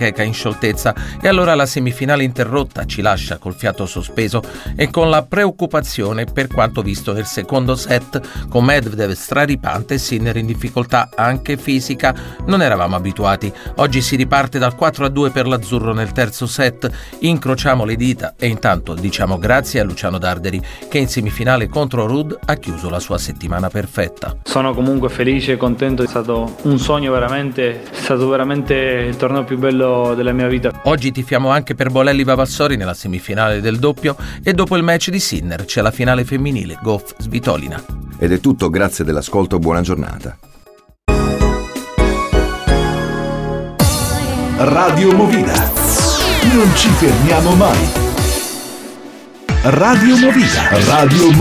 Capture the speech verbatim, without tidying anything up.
bacheca in scioltezza e allora la semifinale interrotta ci lascia col fiato sospeso e con la preoccupazione per quanto visto nel secondo set, con Medvedev straripante e Sinner in difficoltà anche fisica. Non eravamo abituati. Oggi si riparte dal quattro a due per l'azzurro nel terzo set. Incrociamo le dita e intanto diciamo grazie a Luciano Darderi che in semifinale contro Ruud ha chiuso la sua settimana perfetta. Sono comunque felice e contento, è stato un sogno veramente, è stato veramente il torneo più bello della mia vita. Oggi tifiamo anche per Bolelli Vavassori nella semifinale del doppio e dopo il match di Sinner c'è la finale femminile Gauff-Svitolina. Ed è tutto, grazie dell'ascolto, buona giornata. Radio Movida. Non ci fermiamo mai. Radio Movida. Radio Movida.